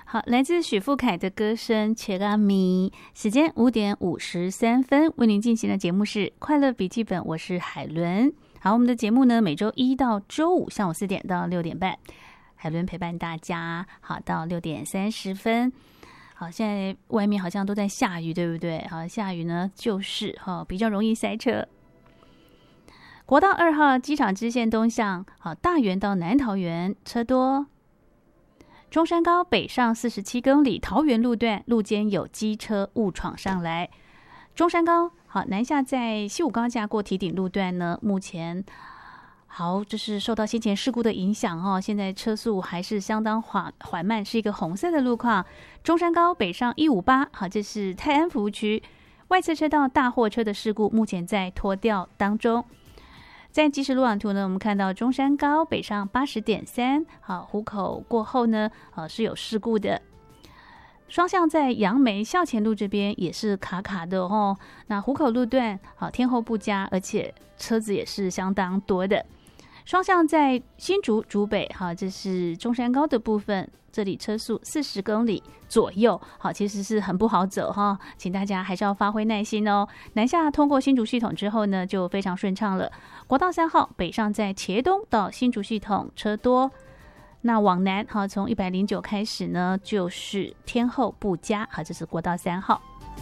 好，来自许富凯的歌声《切拉米》，时间5:53，为您进行的节目是快乐笔记本，我是海伦。好，我们的节目呢，每周一到周五上午4点到6点半，海伦陪伴大家，好到6:30。好，现在外面好像都在下雨，对不对？好，下雨呢就是比较容易塞车。国道2号机场支线东向，好，大园到南桃园车多。中山高北上47公里，桃园路段路肩有机车误闯上来。中山高好南下在西武高架过堤顶路段呢，目前好这是受到先前事故的影响现在车速还是相当缓慢，是一个红色的路况。中山高北上158，好，这是泰安服务区外侧车道大货车的事故，目前在拖吊当中。在即时路网图呢，我们看到中山高北上80.3，好，湖口过后呢，是有事故的。双向在杨梅校前路这边也是卡卡的那湖口路段好天候不佳，而且车子也是相当多的。双向在新竹竹北好，这是中山高的部分，这里车速40公里左右，好，其实是很不好走请大家还是要发挥耐心哦。南下通过新竹系统之后呢，就非常顺畅了。国道3号北上在茄东到新竹系统车多，那往南好，从109开始呢，就是天候不佳，好，这是国道3号。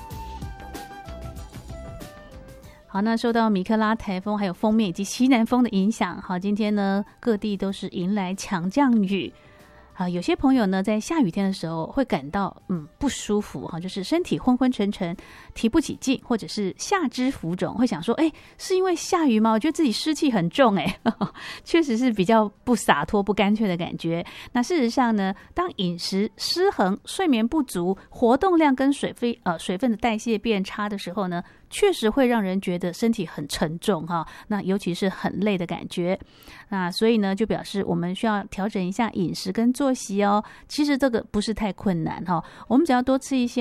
好，那受到米克拉台风还有锋面以及西南风的影响，好，今天呢各地都是迎来强降雨。有些朋友呢在下雨天的时候会感到不舒服就是身体昏昏沉沉，提不起劲，或者是下肢浮肿，会想说是因为下雨吗？我觉得自己湿气很重确实是比较不洒脱不干脆的感觉。那事实上呢，当饮食失衡、睡眠不足、活动量跟水分的代谢变差的时候呢，确实会让人觉得身体很沉重那尤其是很累的感觉。那所以呢，就表示我们需要调整一下饮食跟作息其实这个不是太困难我们只要多吃一些